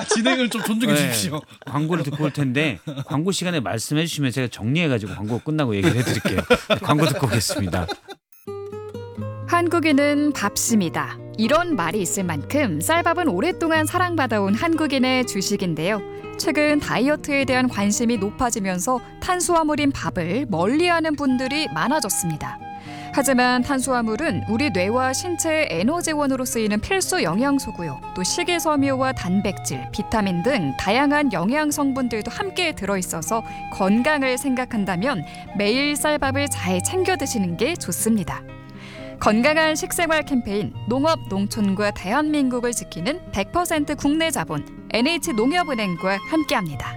진행을 좀 존중해 주십시오. 광고를 듣고 올 텐데 광고 시간에 말씀해 주시면 제가 정리해가지고 광고 끝나고 얘기를 해드릴게요. 광고 듣고 오겠습니다. 한국인은 밥심이다. 이런 말이 있을 만큼 쌀밥은 오랫동안 사랑받아온 한국인의 주식인데요. 최근 다이어트에 대한 관심이 높아지면서 탄수화물인 밥을 멀리하는 분들이 많아졌습니다. 하지만 탄수화물은 우리 뇌와 신체의 에너지원으로 쓰이는 필수 영양소고요. 또 식이섬유와 단백질, 비타민 등 다양한 영양 성분들도 함께 들어있어서 건강을 생각한다면 매일 쌀밥을 잘 챙겨 드시는 게 좋습니다. 건강한 식생활 캠페인 농업, 농촌과 대한민국을 지키는 100% 국내 자본 NH농협은행과 함께합니다.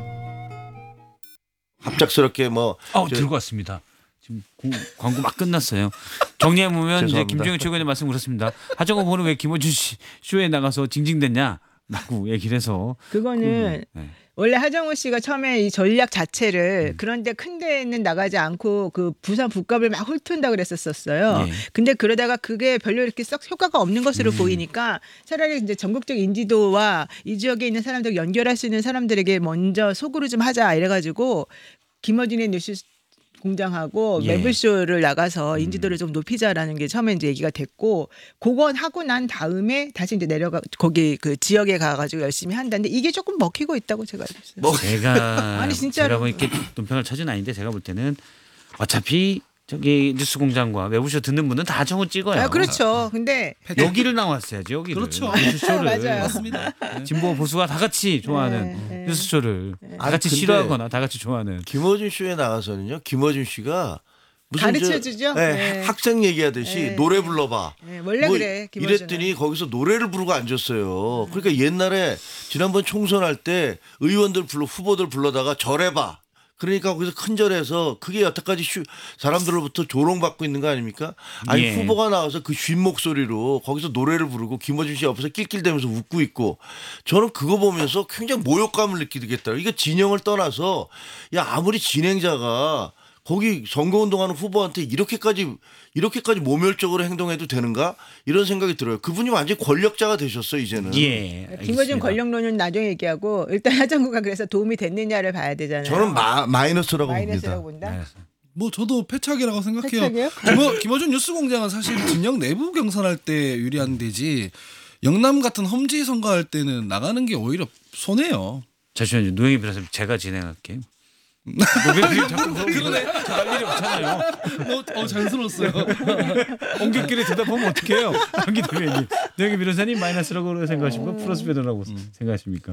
갑작스럽게 들고 왔습니다. 지금 광고 막 끝났어요. 정리해보면 이제 김종현 최고위원의 말씀 그렇습니다. 하정우 후보는 왜 김어준 쇼에 나가서 징징댔냐라고 얘기를 해서 그거는 원래 하정우 씨가 처음에 이 전략 자체를 그런데 큰 데는 나가지 않고 그 부산 북갑을 막 훑은다 그랬었어요. 근데 그러다가 그게 별로 이렇게 썩 효과가 없는 것으로 보이니까 차라리 이제 전국적 인지도와 이 지역에 있는 사람들 연결할 수 있는 사람들에게 먼저 소구를 좀 하자 이래가지고 김어준의 뉴스 공장하고 매블쇼를 나가서 인지도를 좀 높이자라는 게 처음에 이제 얘기가 됐고, 그건 하고 난 다음에 다시 이제 내려가 거기 그 지역에 가가지고 열심히 한다는데 이게 조금 먹히고 있다고 제가 알고 있어요. 제가 아니 진짜로 제가 뭐 이렇게 논평을 찾은 아닌데 제가 볼 때는 어차피 저기 뉴스공장과 매부쇼 듣는 분은 다 저거 찍어요. 아, 그렇죠. 근데 여기를 나왔어야죠. 여기를. 그렇죠. 뉴스쇼를. 맞아요. 맞습니다. 진보 보수가 다 같이 좋아하는 뉴스쇼를 다 같이 근데 싫어하거나 다 같이 좋아하는. 김어준 쇼에 나가서는요. 김어준 씨가 무슨 가르쳐주죠. 네. 학생 얘기하듯이 노래 불러봐. 원래 그래. 김어준은. 이랬더니 거기서 노래를 부르고 앉았어요. 그러니까 옛날에 지난번 총선할 때 의원들 후보들 불러다가 절해봐. 그러니까 거기서 큰절해서 그게 여태까지 사람들로부터 조롱받고 있는 거 아닙니까? 아니 후보가 나와서 그 쉰 목소리로 거기서 노래를 부르고 김어준 씨 옆에서 낄낄대면서 웃고 있고, 저는 그거 보면서 굉장히 모욕감을 느끼겠다. 이거 진영을 떠나서 아무리 진행자가 거기 선거운동하는 후보한테 이렇게까지 모멸적으로 행동해도 되는가 이런 생각이 들어요. 그분이 완전히 권력자가 되셨어 이제는. 김어준 권력론은 나중에 얘기하고 일단 하정우가 그래서 도움이 됐느냐를 봐야 되잖아요. 저는 마이너스라고 봅니다. 네. 뭐 저도 패착이라고 생각해요. 패착이요? 김어준 뉴스공장은 사실 진영 내부 경선할 때 유리한 데지 영남 같은 험지 선거할 때는 나가는 게 오히려 손해요. 잠시만요. 노영희 변호사님 제가 진행할게요. 노영희 자꾸 그러네. 할 일이 없잖아요. 자연스러웠어요. 옹격길에 대답하면 어떡해요. 한기 대변인. 노영희 변호사님 마이너스라고 생각하십니까? 플러스 변호라고 생각하십니까?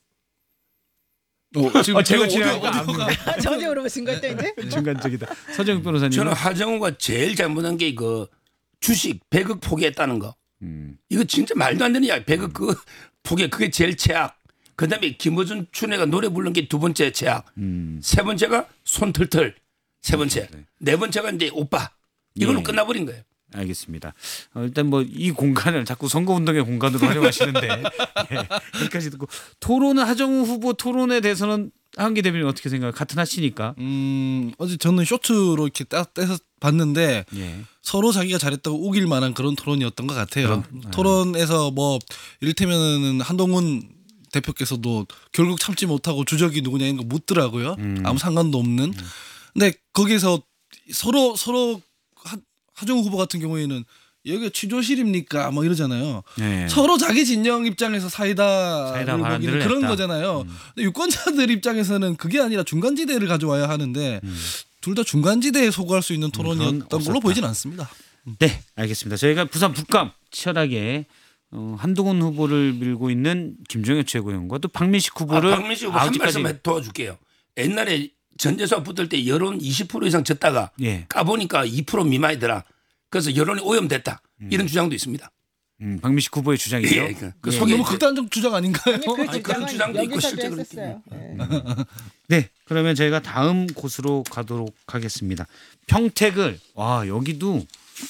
지금 제가 진행하고 전혀 물어보신 것도 이제 중간적이다. 서정욱 변호사님. 저는 하정우가 제일 잘못한 게 그 주식 100억 포기했다는 거. 이거 진짜 말도 안 되는 이야기. 100억 그 포기 그게 제일 최악. 그다음에 김어준 춘애가 노래 부른 게 두 번째 최악. 세 번째가 손틀틀. 세 번째. 네 번째가 이제 오빠. 이걸로 끝나버린 거예요. 알겠습니다. 일단 뭐 이 공간을 자꾸 선거운동의 공간으로 활용하시는데 여기까지 듣고 토론은 하정우 후보 토론에 대해서는 한기 대변인 어떻게 생각해요? 같은 하시니까. 어제 저는 쇼츠로 이렇게 떼서 봤는데 서로 자기가 잘했다고 우길 만한 그런 토론이었던 것 같아요. 토론에서 뭐 이를테면은 한동훈 대표께서도 결국 참지 못하고 주적이 누구냐 이런 거 묻더라고요. 아무 상관도 없는. 근데 거기서 서로 하정우 후보 같은 경우에는 여기가 취조실입니까? 뭐 이러잖아요. 서로 자기 진영 입장에서 사이다를 보기는 그런 했다. 거잖아요. 근데 유권자들 입장에서는 그게 아니라 중간지대를 가져와야 하는데 둘 다 중간지대에 소구할 수 있는 토론이었던 걸로 보이진 않습니다. 네, 알겠습니다. 저희가 부산 북감 치열하게 한동훈 후보를 밀고 있는 김종현 최고위원과 또 박민식 후보를 박민식 후보 한 말씀 도와줄게요. 옛날에 전재수와 붙을 때 여론 20% 이상 졌다가 까보니까 2% 미만이더라. 그래서 여론이 오염됐다. 이런 주장도 있습니다. 박민식 후보의 주장이죠. 그 너무 극단적 주장 아닌가요? 그런 주장도 있고 실제로 했었어요. 네, 그러면 저희가 다음 곳으로 가도록 하겠습니다. 평택을 여기도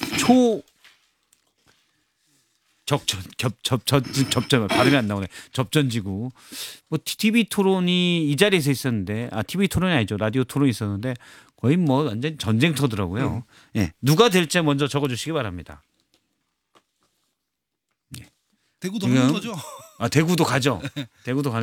접전 발음이 안 나오네. 접전지구. 뭐 TV 토론이 이 자리에서 있었는데 TV 토론이 아니죠. 라디오 토론이 있었는데 거의 뭐 완전 전쟁터더라고요. 누가 될지 먼저 적어주시기 바랍니다. 대구도 하는 거죠? 대구도 가죠. 대구도 가.